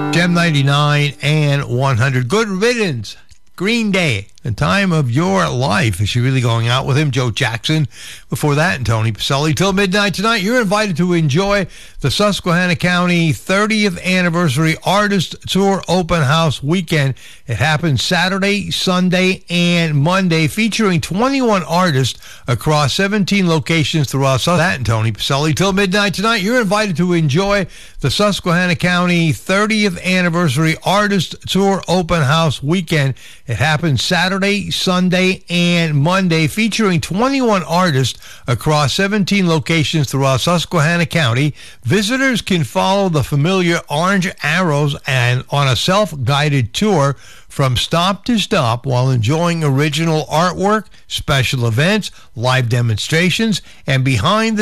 Gem 99 and 100. Good riddance. Green Day, the time of your life. Is she really going out with him? Joe Jackson. Before that, and Tony Pacelli. Till midnight tonight, you're invited to enjoy the Susquehanna County 30th Anniversary Artist Tour Open House Weekend. It happens Saturday, Sunday, and Monday, featuring 21 artists across 17 locations throughout Susquehanna. That and Tony Pacelli. Till midnight tonight, you're invited to enjoy the Susquehanna County 30th Anniversary Artist Tour Open House Weekend. It happens Saturday, Sunday, and Monday, featuring 21 artists across 17 locations throughout Susquehanna County. Visitors can follow the familiar orange arrows and on a self-guided tour from stop to stop while enjoying original artwork, special events, live demonstrations, and behind the